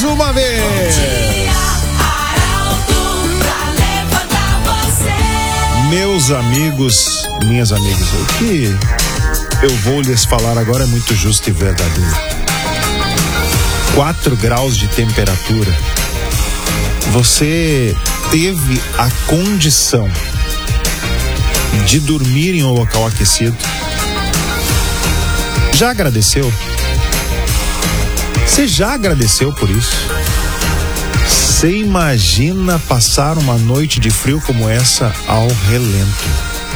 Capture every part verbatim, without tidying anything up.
uma vez. Meus amigos, minhas amigas, o que eu vou lhes falar agora é muito justo e verdadeiro. quatro graus de temperatura. Você teve a condição de dormir em um local aquecido? Já agradeceu? Você já agradeceu por isso? Você imagina passar uma noite de frio como essa ao relento?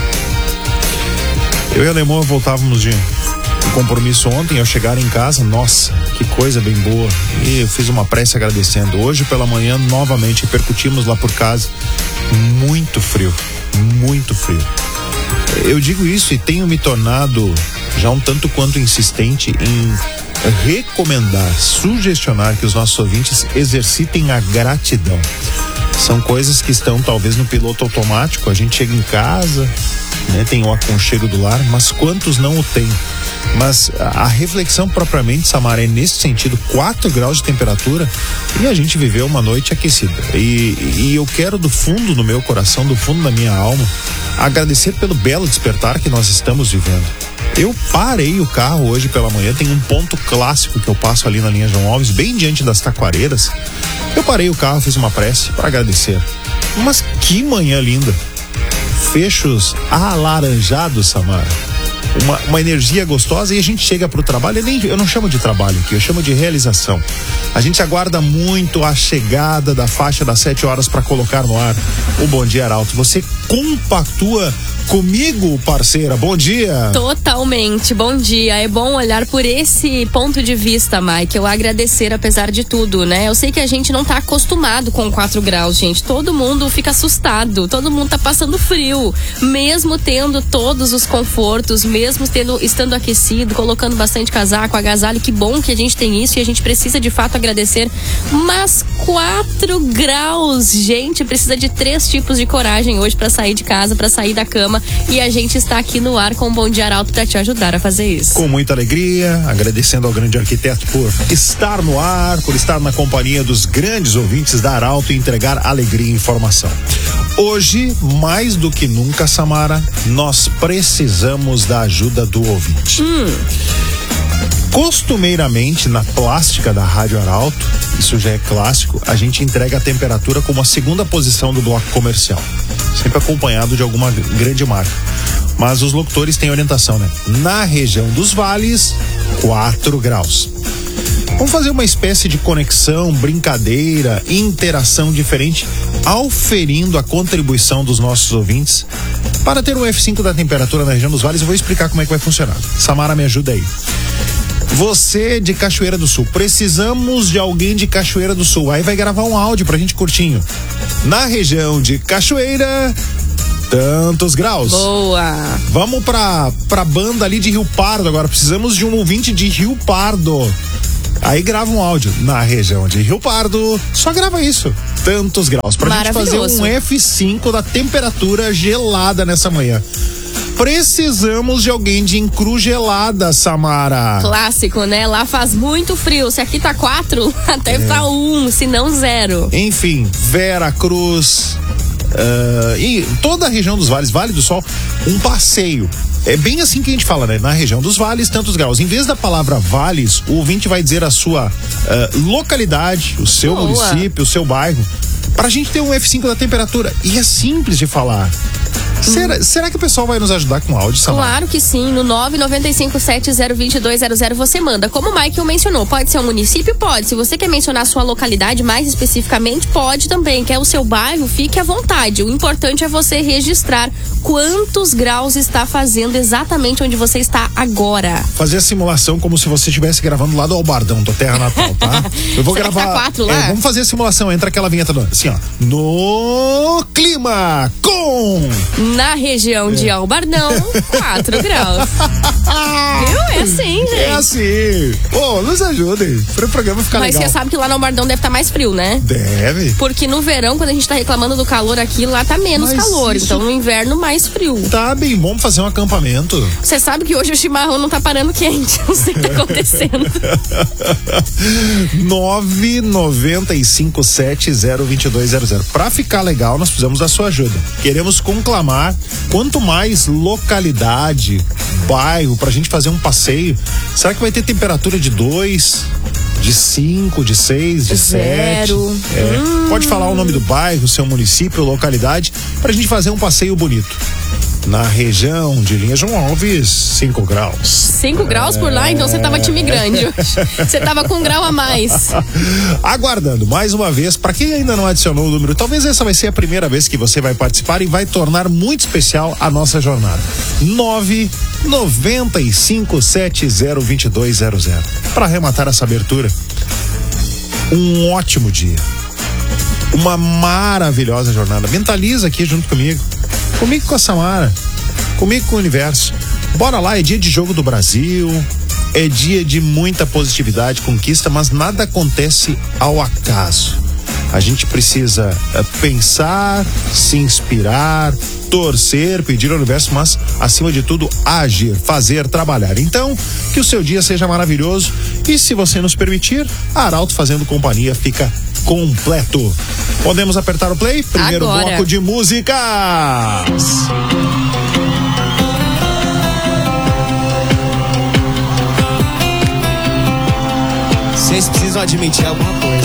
Eu e a Alemão voltávamos de um compromisso ontem. Ao chegar em casa, nossa, que coisa bem boa. E eu fiz uma prece agradecendo. Hoje pela manhã, novamente, repercutimos lá por casa. Muito frio, muito frio. Eu digo isso e tenho me tornado já um tanto quanto insistente em recomendar, sugestionar que os nossos ouvintes exercitem a gratidão. São coisas que estão talvez no piloto automático. A gente chega em casa, né, tem o aconchego do lar, mas quantos não o tem? Mas a reflexão propriamente, Samara, é nesse sentido. Quatro graus de temperatura e a gente viveu uma noite aquecida. E, e eu quero do fundo do meu coração, do fundo da minha alma, agradecer pelo belo despertar que nós estamos vivendo. Eu parei o carro hoje pela manhã, tem um ponto clássico que eu passo ali na linha João Alves, bem diante das Taquareiras. Eu parei o carro, fiz uma prece para agradecer. Mas que manhã linda! Fechos alaranjados, Samara. Uma, uma energia gostosa, e a gente chega pro trabalho. Eu, nem, eu não chamo de trabalho aqui, eu chamo de realização. A gente aguarda muito a chegada da faixa das sete horas para colocar no ar o Bom Dia Arauto. Você compactua comigo, parceira? Bom dia. Totalmente, bom dia. É bom olhar por esse ponto de vista, Mike. Eu agradecer apesar de tudo, né? Eu sei que a gente não tá acostumado com quatro graus, gente. Todo mundo fica assustado, todo mundo tá passando frio, mesmo tendo todos os confortos, mesmo tendo, estando aquecido, colocando bastante casaco, agasalho. Que bom que a gente tem isso e a gente precisa de fato agradecer. Mas quatro graus, gente, precisa de três tipos de coragem hoje para sair de casa, para sair da cama. E a gente está aqui no ar com o Bom Dia Arauto para te ajudar a fazer isso. Com muita alegria, agradecendo ao grande arquiteto por estar no ar, por estar na companhia dos grandes ouvintes da Arauto e entregar alegria e informação. Hoje, mais do que nunca, Samara, nós precisamos da ajuda do ouvinte. Hum. Costumeiramente, na plástica da Rádio Arauto, isso já é clássico, a gente entrega a temperatura como a segunda posição do bloco comercial, sempre acompanhado de alguma grande marca. Mas os locutores têm orientação, né? Na região dos vales, quatro graus. Vamos fazer uma espécie de conexão, brincadeira, interação diferente, auferindo a contribuição dos nossos ouvintes para ter um F cinco da temperatura na região dos vales. Eu vou explicar como é que vai funcionar. Samara, me ajuda aí. Você de Cachoeira do Sul, precisamos de alguém de Cachoeira do Sul. Aí vai gravar um áudio pra gente curtinho. Na região de Cachoeira, tantos graus. Boa. Vamos pra, pra banda ali de Rio Pardo agora. Precisamos de um ouvinte de Rio Pardo. Aí grava um áudio. Na região de Rio Pardo, só grava isso. Tantos graus. Pra gente fazer um F cinco da temperatura gelada nessa manhã. Precisamos de alguém de Encrugelada, Samara. Clássico, né? Lá faz muito frio. Se aqui tá quatro, até é. tá um, se não zero. Enfim, Vera Cruz, uh, e toda a região dos vales, Vale do Sol, um passeio. É bem assim que a gente fala, né? Na região dos vales, tantos graus. Em vez da palavra vales, o ouvinte vai dizer a sua uh, localidade, o seu Boa. município, o seu bairro, pra gente ter um F cinco da temperatura. E é simples de falar. Será, hum. será que o pessoal vai nos ajudar com áudio, Samara? Claro que sim, no nove nove cinco sete zero dois dois zero zero você manda. Como o Michael mencionou, pode ser um município? Pode. Se você quer mencionar a sua localidade mais especificamente, pode também. Quer o seu bairro? Fique à vontade. O importante é você registrar quantos graus está fazendo exatamente onde você está agora. Fazer a simulação como se você estivesse gravando lá do Albardão, da Terra Natal, tá? Eu vou Será gravar. Que tá quatro lá? É, vamos fazer a simulação. Entra aquela vinheta do, assim, ó. No clima com Na região de Albardão, quatro graus. Viu? É assim, gente. É assim. Pô, nos ajudem para o programa ficar Mas legal. você sabe que lá no Albardão deve estar mais frio, né? Deve. Porque no verão, quando a gente tá reclamando do calor aqui, lá tá menos Mas calor. isso- Então no inverno, mais frio. Tá bem bom fazer um acampamento. Você sabe que hoje o chimarrão não tá parando quente. Não sei o que tá acontecendo. nove nove cinco sete zero dois dois zero zero. Pra ficar legal, nós precisamos da sua ajuda. Queremos conclamar quanto mais localidade, bairro, pra gente fazer um passeio. Será que vai ter temperatura de dois, de cinco, de seis, de Zero. sete? É. Hum. Pode falar o nome do bairro, seu município, localidade, pra gente fazer um passeio bonito. Na região de Linha João Alves, cinco graus. cinco graus por lá, então você tava time grande hoje. Você tava com um grau a mais. Aguardando mais uma vez, para quem ainda não adicionou o número, talvez essa vai ser a primeira vez que você vai participar e vai tornar muito especial a nossa jornada. nove nove cinco sete zero dois dois zero zero. Para arrematar essa abertura, um ótimo dia. Uma maravilhosa jornada. Mentaliza aqui junto comigo. Comigo com a Samara. Comigo com o universo. Bora lá, é dia de jogo do Brasil. É dia de muita positividade, conquista, mas nada acontece ao acaso. A gente precisa é, pensar, se inspirar, torcer, pedir ao universo, mas acima de tudo agir, fazer, trabalhar. Então, que o seu dia seja maravilhoso e, se você nos permitir, a Arauto Fazendo Companhia fica completo. Podemos apertar o play? Primeiro Agora. bloco de músicas. Vocês precisam admitir alguma coisa.